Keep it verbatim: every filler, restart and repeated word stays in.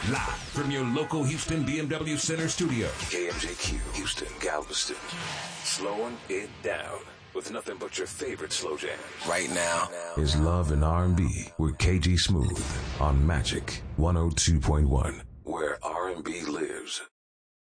Live from your local Houston B M W Center studio. K M J Q, Houston, Galveston. Slowing it down with nothing but your favorite slow jams. Right now Is Love and R and B with K G Smooth on Magic one oh two point one. where R and B lives.